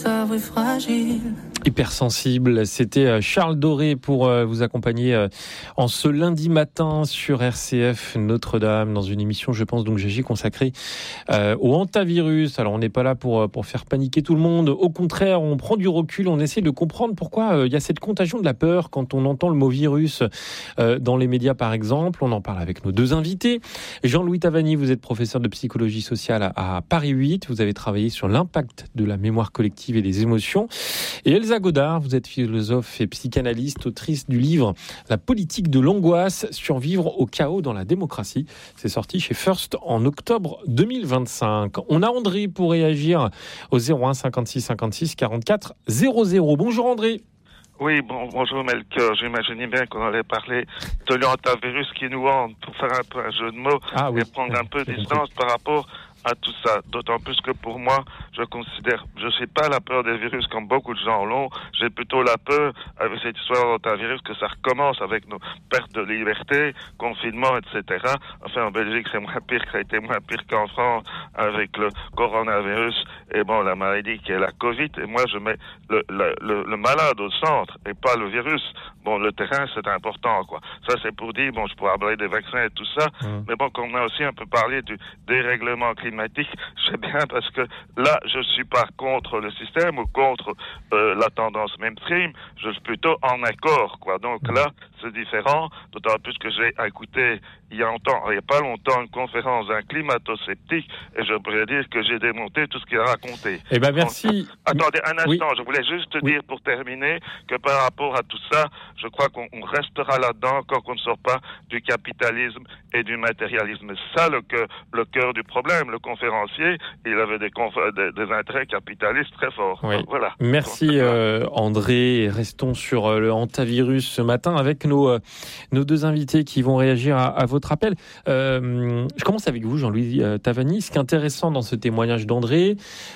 t'avouer fragile. Hypersensible, c'était Charles Doré pour vous accompagner en ce lundi matin sur RCF Notre-Dame dans une émission, je pense, donc Gégé, consacrée au hantavirus. Alors on n'est pas là pour faire paniquer tout le monde, au contraire, on prend du recul, on essaie de comprendre pourquoi il y a cette contagion de la peur quand on entend le mot virus dans les médias par exemple. On en parle avec nos deux invités. Jean-Louis Tavani, vous êtes professeur de psychologie sociale à Paris 8, vous avez travaillé sur l'impact de la mémoire collective et des émotions. Et Elsa Godard, vous êtes philosophe et psychanalyste, autrice du livre « La politique de l'angoisse, survivre au chaos dans la démocratie ». C'est sorti chez First en octobre 2025. On a André pour réagir au 01 56 56 44 00. Bonjour André. Oui, bonjour Melchior. J'imaginais bien qu'on allait parler de l'hantavirus qui nous hante pour faire un peu un jeu de mots et prendre un peu de distance par rapport à tout ça. D'autant plus que pour moi, je sais pas la peur des virus comme beaucoup de gens l'ont. J'ai plutôt la peur avec cette histoire d'hantavirus que ça recommence avec nos pertes de liberté, confinement, etc. Enfin, en Belgique, c'est moins pire, ça a été moins pire qu'en France avec le coronavirus et la maladie qui est la Covid. Et moi, je mets le malade au centre et pas le virus. Le terrain, c'est important, quoi. Ça, c'est pour dire, je pourrais parler des vaccins et tout ça. Mais comme on a aussi un peu parlé du dérèglement climatique, c'est bien parce que là, je suis pas contre le système ou contre la tendance mainstream, je suis plutôt en accord, quoi. Donc là, c'est différent, d'autant plus que j'ai écouté il y a pas longtemps une conférence d'un climato-sceptique et je pourrais dire que j'ai démonté tout ce qu'il a raconté. Eh ben merci. Attendez un instant, je voulais juste dire pour terminer que par rapport à tout ça, je crois qu'on restera là-dedans quand on ne sort pas du capitalisme et du matérialisme. C'est ça le cœur du problème. Le conférencier, il avait des intérêts capitalistes très forts. Oui. Voilà. Merci André. Restons sur le hantavirus ce matin avec nos deux invités qui vont réagir à votre appel. Je commence avec vous, Jean-Louis Tavani. Ce qui est intéressant dans ce témoignage d'André,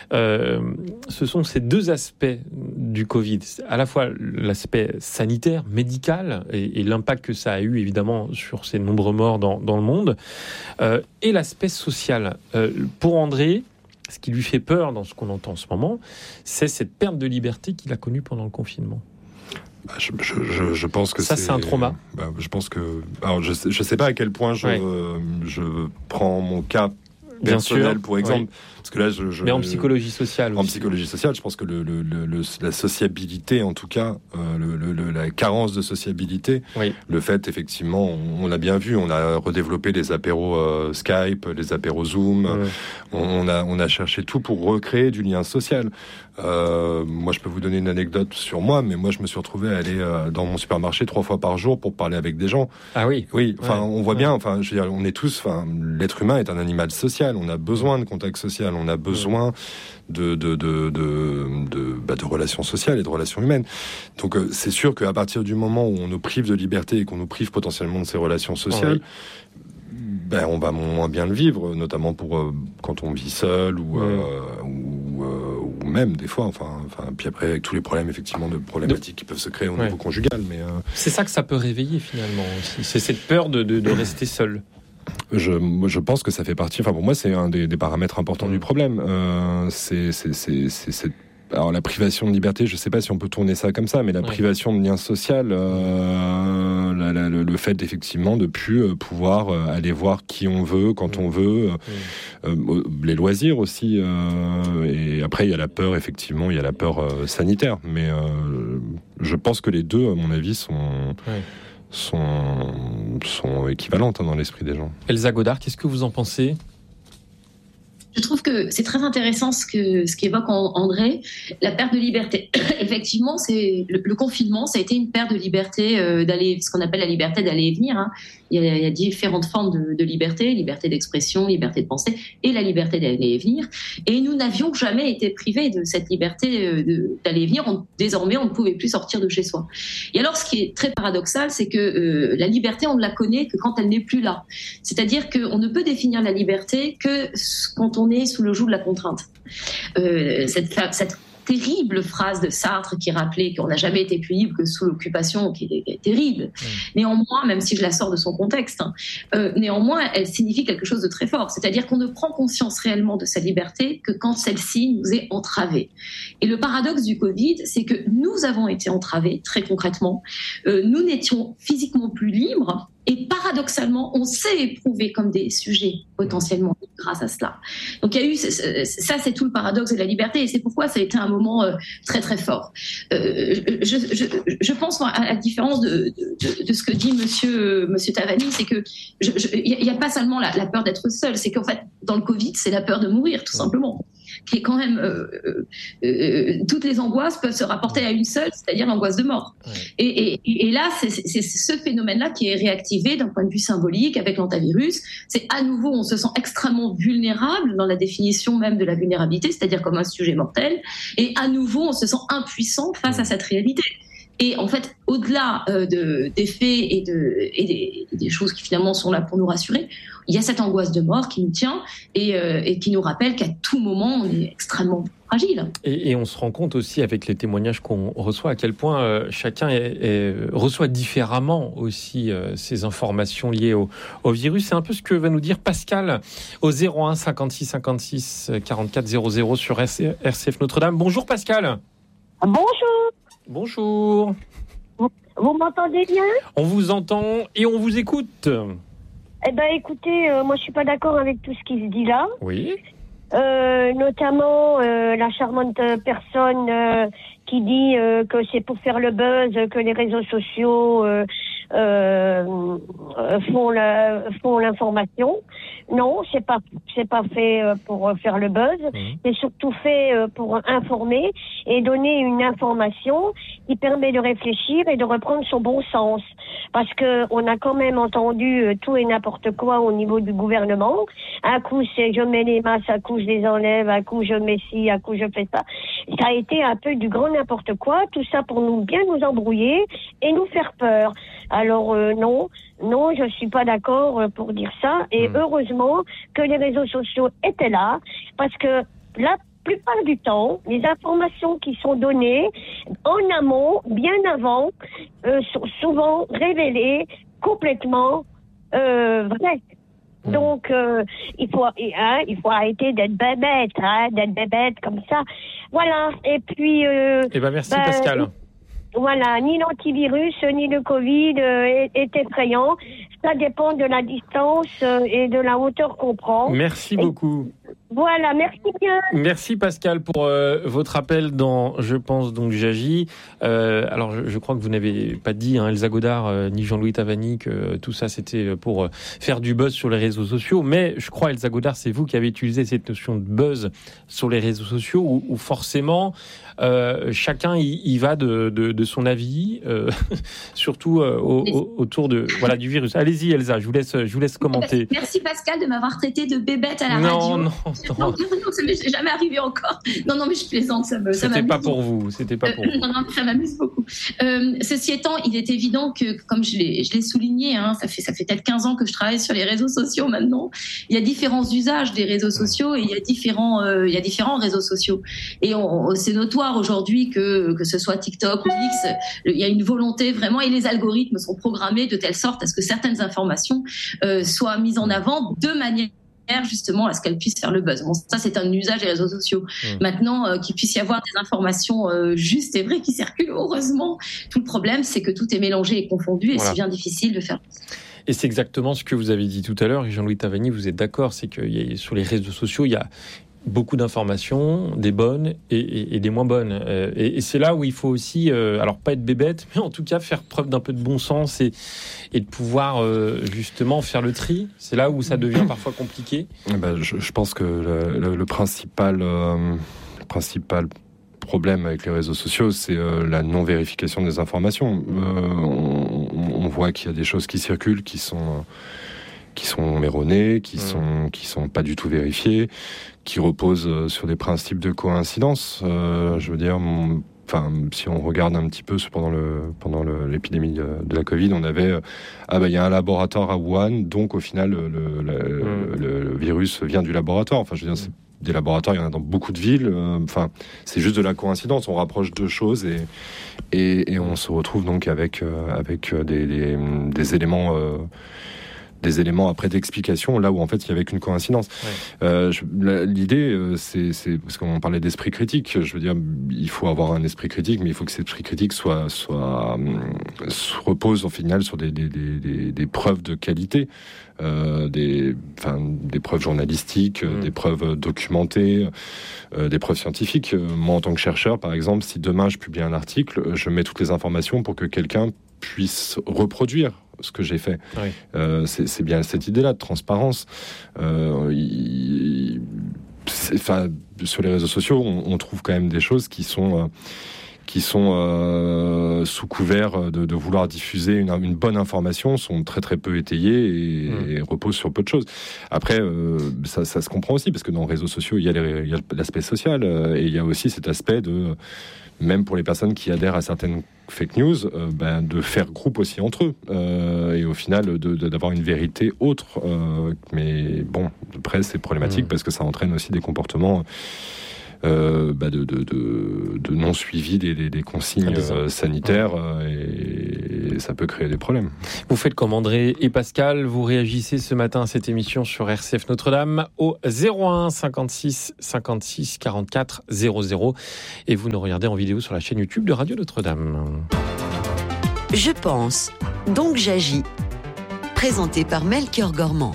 ce sont ces deux aspects du Covid. À la fois l'aspect sanitaire, médical, et l'impact que ça a eu évidemment sur ces nombreux morts dans le monde, et l'aspect social. Pour André, ce qui lui fait peur dans ce qu'on entend en ce moment, c'est cette perte de liberté qu'il a connue pendant le confinement. Je pense que c'est un trauma. Je pense que, alors je sais pas à quel point je prends mon cas personnel pour exemple, parce que là mais en psychologie sociale. En psychologie sociale, je pense que la sociabilité, en tout cas, la carence de sociabilité, le fait effectivement, on l'a bien vu, on a redéveloppé les apéros Skype, les apéros Zoom, on a cherché tout pour recréer du lien social. Moi, je peux vous donner une anecdote sur moi, mais moi, je me suis retrouvé à aller dans mon supermarché 3 fois par jour pour parler avec des gens. Ah oui. Oui. Enfin, on voit bien. Enfin, je veux dire, on est tous. Enfin, l'être humain est un animal social. On a besoin de contact social. On a besoin de relations sociales et de relations humaines. Donc, c'est sûr qu'à partir du moment où on nous prive de liberté et qu'on nous prive potentiellement de ces relations sociales. On va moins bien le vivre, notamment pour quand on vit seul ou même des fois, puis après avec tous les problèmes effectivement de problématiques qui peuvent se créer au niveau conjugal. Mais c'est ça que ça peut réveiller finalement aussi. C'est cette peur de rester seul. Je pense que ça fait partie. Enfin, pour moi, c'est un des paramètres importants du problème. Alors la privation de liberté, je ne sais pas si on peut tourner ça comme ça, mais la privation de lien social, le fait effectivement de plus pouvoir aller voir qui on veut, quand on veut, les loisirs aussi. Et après, il y a la peur, effectivement, il y a la peur sanitaire. Mais je pense que les deux, à mon avis, sont équivalentes dans l'esprit des gens. Elsa Godard, qu'est-ce que vous en pensez ? Je trouve que c'est très intéressant ce qu'évoque André, la perte de liberté. Effectivement, c'est le confinement, ça a été une perte de liberté d'aller, ce qu'on appelle la liberté d'aller et venir. Il y a différentes formes de liberté d'expression, liberté de pensée et la liberté d'aller et venir. Et nous n'avions jamais été privés de cette liberté d'aller et venir. Désormais, on ne pouvait plus sortir de chez soi. Et alors, ce qui est très paradoxal, c'est que la liberté, on ne la connaît que quand elle n'est plus là. C'est-à-dire qu'on ne peut définir la liberté que quand on est sous le joug de la contrainte. Cette terrible phrase de Sartre qui rappelait qu'on n'a jamais été plus libre que sous l'occupation, qui est terrible. Néanmoins, même si je la sors de son contexte, néanmoins, elle signifie quelque chose de très fort. C'est-à-dire qu'on ne prend conscience réellement de sa liberté que quand celle-ci nous est entravée. Et le paradoxe du Covid, c'est que nous avons été entravés, très concrètement. Nous n'étions physiquement plus libres. Et paradoxalement, on s'est éprouvé comme des sujets potentiellement grâce à cela. Donc il y a eu ça, c'est tout le paradoxe de la liberté, et c'est pourquoi ça a été un moment très très fort. Je pense à la différence de ce que dit Monsieur Tavani, c'est que il y a pas seulement la peur d'être seul, c'est qu'en fait dans le Covid, c'est la peur de mourir tout simplement. Qui est quand même toutes les angoisses peuvent se rapporter à une seule, c'est-à-dire l'angoisse de mort. Et là, c'est ce phénomène-là qui est réactivé d'un point de vue symbolique avec l'antivirus. C'est à nouveau, on se sent extrêmement vulnérable dans la définition même de la vulnérabilité, c'est-à-dire comme un sujet mortel. Et à nouveau, on se sent impuissant face à cette réalité. Et en fait, au-delà des faits et des choses qui finalement sont là pour nous rassurer, il y a cette angoisse de mort qui nous tient et qui nous rappelle qu'à tout moment, on est extrêmement fragile. Et on se rend compte aussi avec les témoignages qu'on reçoit à quel point chacun reçoit différemment aussi ces informations liées au virus. C'est un peu ce que va nous dire Pascal au 01 56 56 44 00 sur RCF Notre-Dame. Bonjour Pascal. Bonjour. Bonjour. Vous m'entendez bien ? On vous entend et on vous écoute. Eh ben, écoutez, moi je suis pas d'accord avec tout ce qui se dit là. Oui. Notamment la charmante personne qui dit que c'est pour faire le buzz que les réseaux sociaux font l'information. Non, c'est pas fait pour faire le buzz. C'est surtout fait pour informer et donner une information qui permet de réfléchir et de reprendre son bon sens. Parce que on a quand même entendu tout et n'importe quoi au niveau du gouvernement. Un coup c'est je mets les masques, un coup je les enlève, un coup je mets ci, un coup je fais ça. Ça a été un peu du grand n'importe quoi. Tout ça pour bien nous embrouiller et nous faire peur. Alors non, je suis pas d'accord pour dire ça. Et heureusement que les réseaux sociaux étaient là, parce que la plupart du temps, les informations qui sont données en amont, bien avant, sont souvent révélées complètement vraies. Donc il faut arrêter d'être bébête comme ça. Voilà. Et puis merci Pascal. Voilà, ni l'antivirus, ni le Covid est effrayant. Ça dépend de la distance et de la hauteur qu'on prend. Merci beaucoup. Voilà, merci bien. Merci Pascal pour votre appel dans Je pense donc j'agis. Alors je crois que vous n'avez pas dit, Elsa Godard ni Jean-Louis Tavani, que tout ça c'était pour faire du buzz sur les réseaux sociaux. Mais je crois, Elsa Godard, c'est vous qui avez utilisé cette notion de buzz sur les réseaux sociaux où forcément chacun y va de son avis, surtout autour du virus. Allez-y Elsa, je vous laisse commenter. Merci Pascal de m'avoir traité de bébête à la radio. Non, ça m'est jamais arrivé encore. Non, mais je plaisante, ça m'amuse. C'était pas pour vous. Non, ça m'amuse beaucoup. Ceci étant, il est évident que, comme je l'ai souligné, ça fait peut-être 15 ans que je travaille sur les réseaux sociaux maintenant. Il y a différents usages des réseaux sociaux et il y a différents réseaux sociaux. Et c'est notoire aujourd'hui que ce soit TikTok ou X, il y a une volonté vraiment, et les algorithmes sont programmés de telle sorte à ce que certaines informations soient mises en avant de manière justement à ce qu'elles puissent faire le buzz. Bon, ça c'est un usage des réseaux sociaux. Maintenant, qu'il puisse y avoir des informations justes et vraies qui circulent, heureusement. Tout le problème, c'est que tout est mélangé et confondu et c'est bien difficile de faire. Et c'est exactement ce que vous avez dit tout à l'heure, Jean-Louis Tavani, vous êtes d'accord, c'est que sur les réseaux sociaux, il y a beaucoup d'informations, des bonnes et des moins bonnes. Et c'est là où il faut aussi, alors pas être bébête, mais en tout cas faire preuve d'un peu de bon sens et de pouvoir justement faire le tri. C'est là où ça devient parfois compliqué. Je pense que le principal problème avec les réseaux sociaux, c'est la non-vérification des informations. On voit qu'il y a des choses qui circulent, qui sont erronées, qui sont pas du tout vérifiées, qui reposent sur des principes de coïncidence. Je veux dire, si on regarde un petit peu pendant l'épidémie de la Covid, on avait il y a un laboratoire à Wuhan, donc au final le virus vient du laboratoire. Enfin, je veux dire, des laboratoires, il y en a dans beaucoup de villes. Enfin, c'est juste de la coïncidence. On rapproche deux choses et on se retrouve donc avec des éléments. Des éléments après d'explication, là où en fait il y avait qu'une coïncidence. L'idée, c'est parce qu'on parlait d'esprit critique. Je veux dire, il faut avoir un esprit critique, mais il faut que cet esprit critique se repose au final sur des preuves de qualité, des preuves journalistiques, des preuves documentées, des preuves scientifiques. Moi, en tant que chercheur, par exemple, si demain je publie un article, je mets toutes les informations pour que quelqu'un puisse reproduire ce que j'ai fait. C'est bien cette idée-là de transparence. Sur les réseaux sociaux, on trouve quand même des choses qui sont sous couvert de vouloir diffuser une bonne information, sont très très peu étayées et reposent sur peu de choses. Après, ça se comprend aussi, parce que dans les réseaux sociaux, il y a l'aspect social, et il y a aussi cet aspect de, même pour les personnes qui adhèrent à certaines fake news, de faire groupe aussi entre eux, et au final d'avoir une vérité autre. Mais bon, après c'est problématique parce que ça entraîne aussi des comportements de non-suivi des consignes sanitaires, et ça peut créer des problèmes. Vous faites comme André et Pascal, vous réagissez ce matin à cette émission sur RCF Notre-Dame au 01 56 56 44 00, et vous nous regardez en vidéo sur la chaîne YouTube de Radio Notre-Dame. Je pense, donc j'agis. Présenté par Melchior Gormand.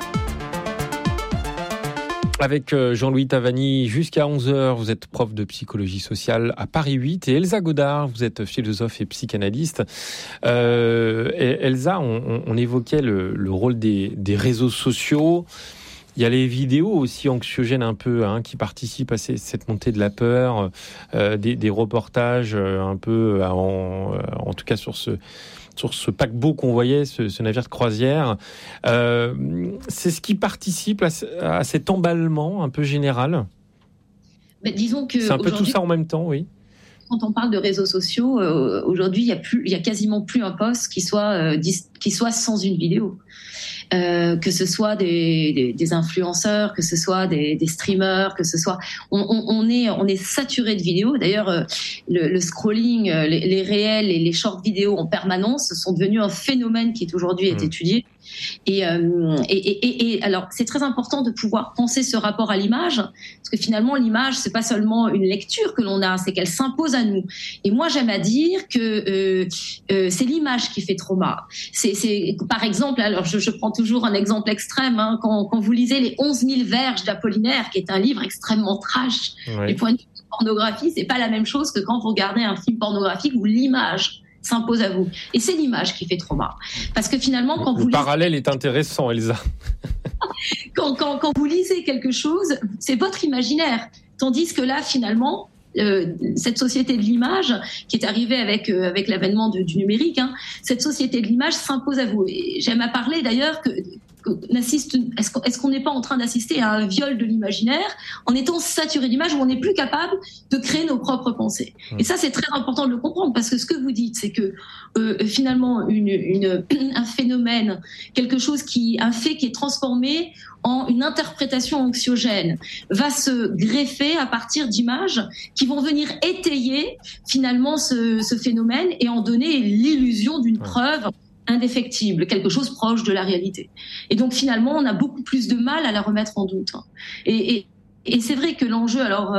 Avec Jean-Louis Tavani jusqu'à 11h, vous êtes prof de psychologie sociale à Paris 8, et Elsa Godard, vous êtes philosophe et psychanalyste. Et Elsa, on évoquait le rôle des réseaux sociaux. Il y a les vidéos aussi anxiogènes un peu, qui participent à cette montée de la peur, des reportages un peu, en tout cas sur ce paquebot qu'on voyait, ce navire de croisière. C'est ce qui participe à cet emballement un peu général. Mais disons que c'est un peu tout ça en même temps, oui. Quand on parle de réseaux sociaux, aujourd'hui, il y a quasiment plus un post qui soit sans une vidéo. Que ce soit des influenceurs, que ce soit des streamers, que ce soit, on est saturé de vidéos. D'ailleurs, le scrolling, les réels et les short vidéos en permanence sont devenus un phénomène qui aujourd'hui est étudié. Et alors, c'est très important de pouvoir penser ce rapport à l'image, parce que finalement, l'image, c'est pas seulement une lecture que l'on a, c'est qu'elle s'impose à nous. Et moi, j'aime à dire que c'est l'image qui fait trauma. C'est par exemple, alors je prends toujours un exemple extrême, quand vous lisez les 11 000 verges d'Apollinaire, qui est un livre extrêmement trash, du point de vue de pornographie, c'est pas la même chose que quand vous regardez un film pornographique où l'image s'impose à vous. Et c'est l'image qui fait trauma. Parce que finalement, quand le parallèle est intéressant, Elsa. quand vous lisez quelque chose, c'est votre imaginaire. Tandis que là, finalement, cette société de l'image qui est arrivée avec l'avènement du numérique, cette société de l'image s'impose à vous. Et j'aime à parler d'ailleurs est-ce qu'on n'est pas en train d'assister à un viol de l'imaginaire en étant saturé d'images, où on n'est plus capable de créer nos propres pensées. Et ça, c'est très important de le comprendre, parce que ce que vous dites, c'est que finalement un phénomène, un fait qui est transformé en une interprétation anxiogène, va se greffer à partir d'images qui vont venir étayer finalement ce phénomène et en donner l'illusion d'une preuve indéfectible, quelque chose proche de la réalité. Et donc finalement, on a beaucoup plus de mal à la remettre en doute. Et c'est vrai que l'enjeu, alors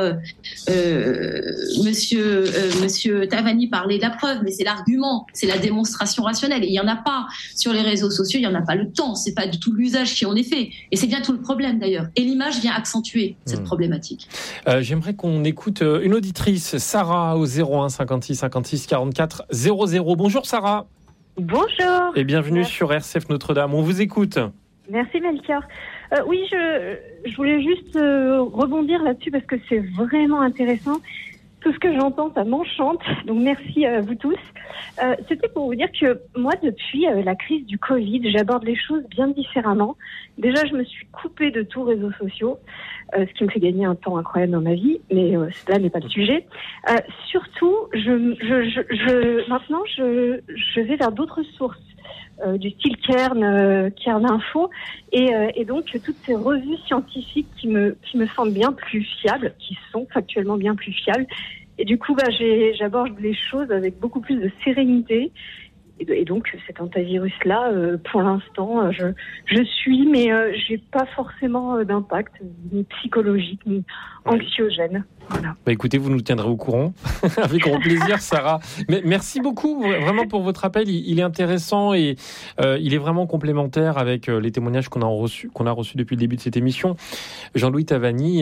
Monsieur Tavani parlait de la preuve, mais c'est l'argument, c'est la démonstration rationnelle. Et il y en a pas sur les réseaux sociaux, il y en a pas le temps, c'est pas du tout l'usage qui en est fait. Et c'est bien tout le problème d'ailleurs. Et l'image vient accentuer cette problématique. J'aimerais qu'on écoute une auditrice, Sarah, au 01 56 56 44 00. Bonjour Sarah. Bonjour. Et bienvenue sur RCF Notre-Dame. On vous écoute. Merci Melchior. Oui, je voulais juste rebondir là-dessus parce que c'est vraiment intéressant. Tout ce que j'entends, ça m'enchante. Donc merci à vous tous. C'était pour vous dire que moi, depuis la crise du Covid, j'aborde les choses bien différemment. Déjà, je me suis coupée de tous réseaux sociaux, ce qui me fait gagner un temps incroyable dans ma vie, mais cela n'est pas le sujet. Surtout, maintenant, je vais vers d'autres sources. du style Cairn Info, et donc toutes ces revues scientifiques qui me semblent bien plus fiables, qui sont factuellement bien plus fiables. Et du coup, j'aborde les choses avec beaucoup plus de sérénité. Et donc, cet antivirus-là, pour l'instant, je suis, mais j'ai pas forcément d'impact, ni psychologique, ni anxiogène. Voilà. Écoutez, vous nous tiendrez au courant. Avec grand plaisir, Sarah. Mais merci beaucoup, vraiment, pour votre appel. Il est intéressant et il est vraiment complémentaire avec les témoignages qu'on a reçus depuis le début de cette émission. Jean-Louis Tavani,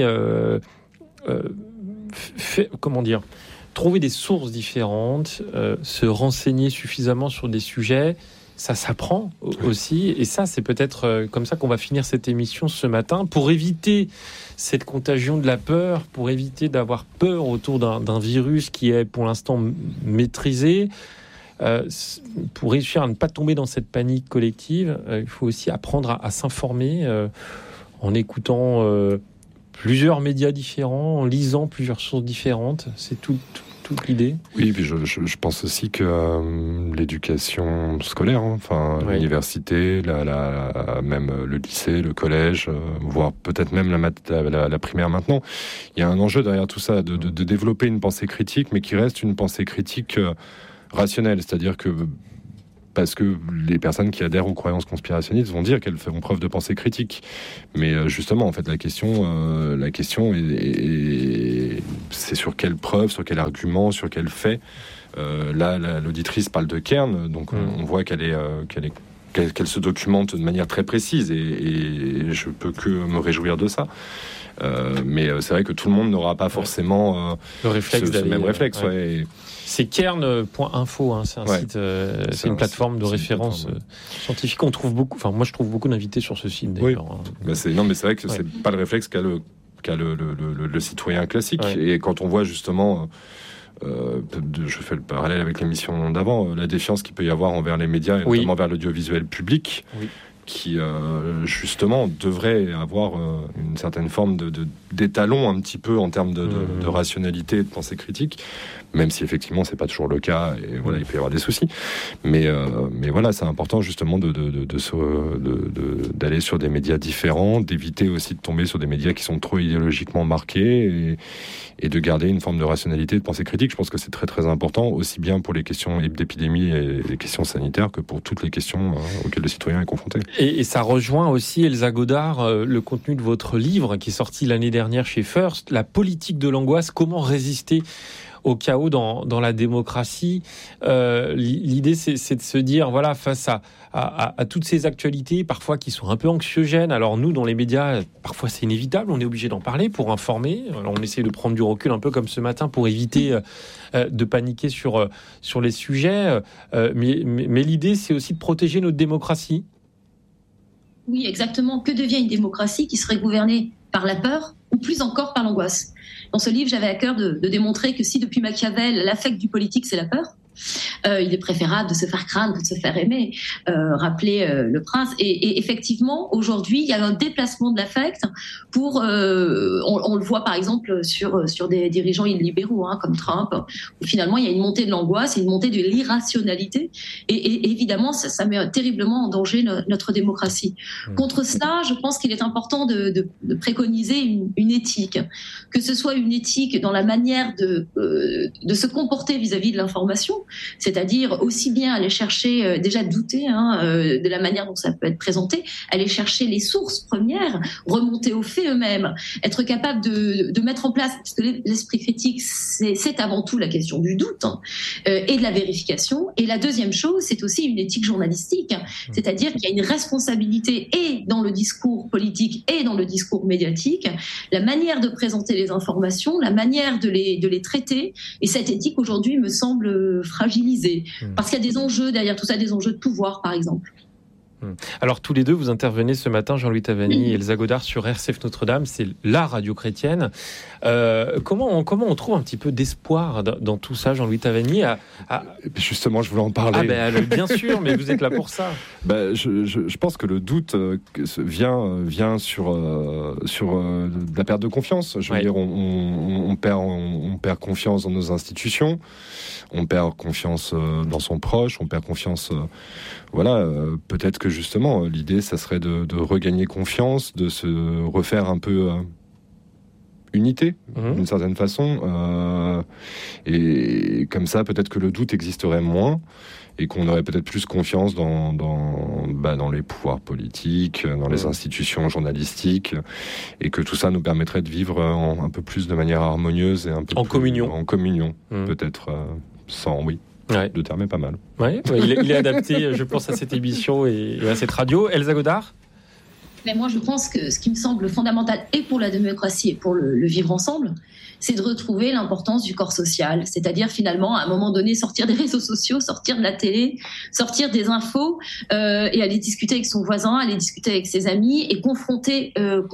trouver des sources différentes, se renseigner suffisamment sur des sujets, ça s'apprend aussi. Et ça, c'est peut-être comme ça qu'on va finir cette émission ce matin, pour éviter cette contagion de la peur, pour éviter d'avoir peur autour d'un virus qui est pour l'instant maîtrisé. Pour réussir à ne pas tomber dans cette panique collective, il faut aussi apprendre à s'informer en écoutant plusieurs médias différents, en lisant plusieurs sources différentes. C'est toute l'idée. Oui, puis je pense aussi que l'éducation scolaire, l'université, même le lycée, le collège, voire peut-être même la primaire maintenant, il y a un enjeu derrière tout ça, de développer une pensée critique, mais qui reste une pensée critique rationnelle, c'est-à-dire que parce que les personnes qui adhèrent aux croyances conspirationnistes vont dire qu'elles font preuve de pensée critique. Mais justement, en fait, la question est c'est sur quelle preuve, sur quel argument, sur quel fait. Là, l'auditrice parle de Cairn, donc on voit qu'elle se documente de manière très précise, et je peux que me réjouir de ça. Mais c'est vrai que tout le monde n'aura pas forcément le réflexe ce même réflexe. C'est cairn.info, c'est un site, c'est une plateforme de référence scientifique. On trouve beaucoup, moi je trouve beaucoup d'invités sur ce site d'ailleurs. Mais c'est vrai que c'est pas le réflexe qu'a le citoyen classique. Et quand on voit justement, je fais le parallèle avec l'émission d'avant, la défiance qu'il peut y avoir envers les médias, et notamment vers l'audiovisuel public. Qui justement devrait avoir une certaine forme d'étalon un petit peu en termes de rationalité et de pensée critique, même si effectivement c'est pas toujours le cas, et voilà, il peut y avoir des soucis, mais voilà, c'est important justement d'aller sur des médias différents, d'éviter aussi de tomber sur des médias qui sont trop idéologiquement marqués, et de garder une forme de rationalité, de pensée critique. Je pense que c'est très très important, aussi bien pour les questions d'épidémie et les questions sanitaires que pour toutes les questions auxquelles le citoyen est confronté. Et ça rejoint aussi, Elsa Godard, le contenu de votre livre qui est sorti l'année dernière chez First, La politique de l'angoisse, comment résister au chaos dans la démocratie. L'idée, c'est de se dire, voilà, face à toutes ces actualités, parfois qui sont un peu anxiogènes. Alors nous, dans les médias, parfois c'est inévitable, on est obligé d'en parler pour informer. Alors, on essaie de prendre du recul, un peu comme ce matin, pour éviter de paniquer sur les sujets. Mais l'idée, c'est aussi de protéger notre démocratie. Oui, exactement. Que devient une démocratie qui serait gouvernée par la peur ou plus encore par l'angoisse? Dans ce livre, j'avais à cœur de démontrer que si depuis Machiavel, l'affect du politique, c'est la peur, il est préférable de se faire craindre que de se faire aimer, rappeler le prince. Et effectivement, aujourd'hui, il y a un déplacement de l'affect pour, on le voit par exemple sur des dirigeants illibéraux comme Trump, où finalement il y a une montée de l'angoisse et une montée de l'irrationalité. Et évidemment, ça met terriblement en danger notre démocratie. Contre cela, je pense qu'il est important de préconiser une éthique, que ce soit une éthique dans la manière de se comporter vis-à-vis de l'information, c'est-à-dire aussi bien aller chercher, déjà douter de la manière dont ça peut être présenté, aller chercher les sources premières, remonter aux faits eux-mêmes, être capable de mettre en place, parce que l'esprit critique, c'est avant tout la question du doute et de la vérification. Et la deuxième chose, c'est aussi une éthique journalistique, c'est-à-dire qu'il y a une responsabilité et dans le discours politique et dans le discours médiatique, la manière de présenter les informations, la manière de les traiter. Et cette éthique, aujourd'hui, me semble fragilisée. Parce qu'il y a des enjeux derrière tout ça, des enjeux de pouvoir, par exemple. Alors tous les deux, vous intervenez ce matin, Jean-Louis Tavani et Elsa Godard, sur RCF Notre-Dame, c'est la radio chrétienne. Comment on trouve un petit peu d'espoir dans tout ça, Jean-Louis Tavani Justement, je voulais en parler. Bien sûr, mais vous êtes là pour ça. Je pense que le doute vient sur la perte de confiance. Je veux dire, on perd confiance dans nos institutions, on perd confiance dans son proche, on perd confiance... peut-être que justement, l'idée, ça serait de regagner confiance, de se refaire un peu unité, d'une certaine façon. Et comme ça, peut-être que le doute existerait moins et qu'on aurait peut-être plus confiance dans les pouvoirs politiques, dans les institutions journalistiques, et que tout ça nous permettrait de vivre un peu plus de manière harmonieuse et un peu en communion, peut-être sans... Le terme est pas mal. Il est adapté, je pense, à cette émission et à cette radio. Elsa Godard ? Mais moi, je pense que ce qui me semble fondamental, et pour la démocratie et pour le vivre ensemble, c'est de retrouver l'importance du corps social. C'est-à-dire, finalement, à un moment donné, sortir des réseaux sociaux, sortir de la télé, sortir des infos, et aller discuter avec son voisin, aller discuter avec ses amis, et confronter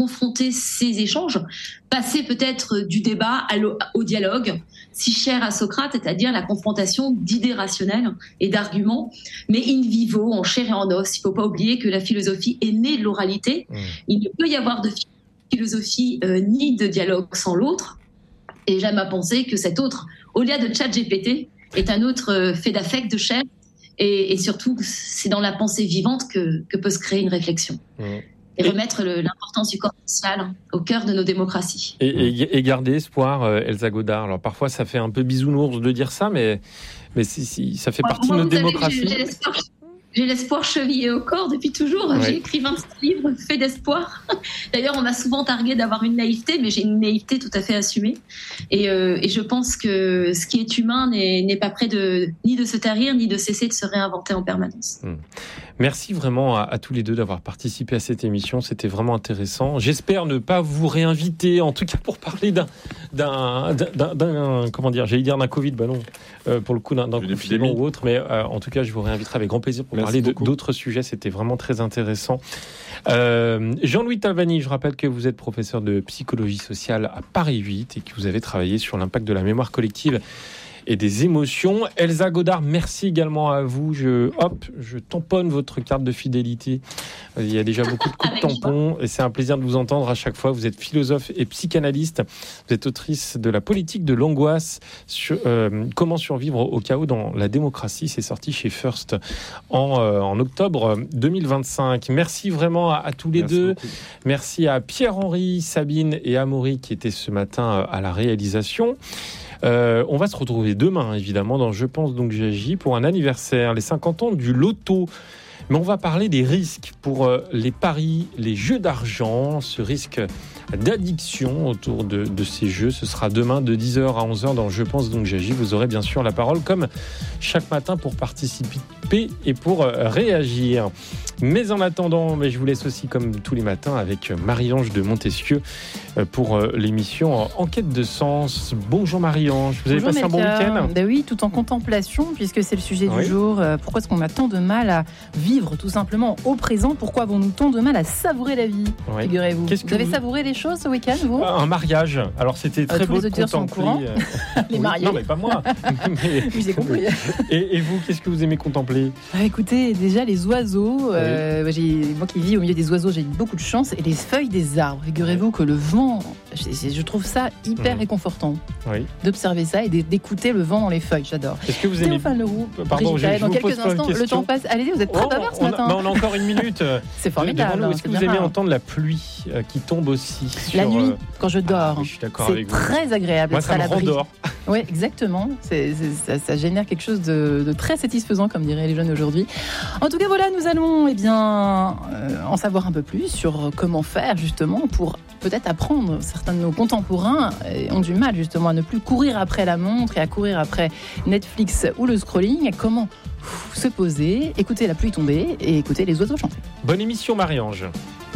ces échanges, passer peut-être du débat au dialogue, si cher à Socrate, c'est-à-dire la confrontation d'idées rationnelles et d'arguments, mais in vivo, en chair et en os. Il ne faut pas oublier que la philosophie est née de l'oralité. Il ne peut y avoir de philosophie ni de dialogue sans l'autre. Et j'aime à penser que cet autre, au-delà de ChatGPT, est un autre fait d'affect, de chair. Et surtout, c'est dans la pensée vivante que peut se créer une réflexion. Et remettre l'importance du corps social au cœur de nos démocraties. Et garder espoir, Elsa Godard. Alors parfois, ça fait un peu bisounours de dire ça, mais si, ça fait partie de notre démocratie. J'ai l'espoir chevillé au corps depuis toujours. J'ai écrit 26 livres faits d'espoir. D'ailleurs, on m'a souvent targué d'avoir une naïveté, mais j'ai une naïveté tout à fait assumée. Et je pense que ce qui est humain n'est pas près ni de se tarir, ni de cesser de se réinventer en permanence. Merci vraiment à tous les deux d'avoir participé à cette émission. C'était vraiment intéressant. J'espère ne pas vous réinviter, en tout cas pour parler d'un comment dire, j'allais dire d'un Covid, non, pour le coup d'un confinement ou autre, mais en tout cas, je vous réinviterai avec grand plaisir pour parler d'autres sujets. C'était vraiment très intéressant. Jean-Louis Tavani, je rappelle que vous êtes professeur de psychologie sociale à Paris 8 et que vous avez travaillé sur l'impact de la mémoire collective et des émotions. Elsa Godard, merci également à vous. Je tamponne votre carte de fidélité. Il y a déjà beaucoup de coups de tampon et c'est un plaisir de vous entendre à chaque fois. Vous êtes philosophe et psychanalyste. Vous êtes autrice de La politique de l'angoisse. Comment survivre au chaos dans la démocratie. C'est sorti chez First en octobre 2025. Merci vraiment à tous les deux. Beaucoup. Merci à Pierre-Henri, Sabine et Amaury qui étaient ce matin à la réalisation. On va se retrouver demain, évidemment, dans Je pense donc j'agis pour un anniversaire, les 50 ans du loto. Mais on va parler des risques pour les paris, les jeux d'argent, ce risque d'addiction autour de ces jeux. Ce sera demain de 10h à 11h dans Je pense donc j'agis. Vous aurez bien sûr la parole comme chaque matin pour participer et pour réagir. Mais en attendant, je vous laisse aussi comme tous les matins avec Marie-Ange de Montesquieu pour l'émission Enquête de sens. Bonjour Marie-Ange, vous avez passé un bon week-end ? Oui, tout en contemplation puisque c'est le sujet du jour. Pourquoi est-ce qu'on a tant de mal à vivre tout simplement au présent ? Pourquoi avons-nous tant de mal à savourer la vie ? Figurez-vous. Vous avez savouré des choses ce week-end, vous ? Un mariage. Alors c'était très beau de contempler. Les mariés. Non mais pas moi. J'ai compris. Et vous, qu'est-ce que vous aimez contempler ? Écoutez, déjà les oiseaux. Moi qui vis au milieu des oiseaux, j'ai beaucoup de chance. Et les feuilles des arbres. Figurez-vous que le vent, je trouve ça hyper réconfortant d'observer ça et d'écouter le vent dans les feuilles. J'adore. Est-ce que vous aimez... Théophane Leroux, Pardon, dans quelques instants, le temps passe. Allez-y, vous êtes très bavard ce matin. On a encore une minute. C'est formidable. Est-ce que vous aimez entendre la pluie qui tombe aussi la nuit, quand je dors. Je suis d'accord avec vous. C'est très agréable. Moi, ça me rendort. Oui, exactement. Ça génère quelque chose de très satisfaisant, comme diraient les jeunes aujourd'hui. En tout cas, voilà, nous allons en savoir un peu plus sur comment faire justement pour peut-être apprendre. Certains de nos contemporains ont du mal justement à ne plus courir après la montre et à courir après Netflix ou le scrolling. Comment se poser, écouter la pluie tomber et écouter les oiseaux chanter. Bonne émission Marie-Ange.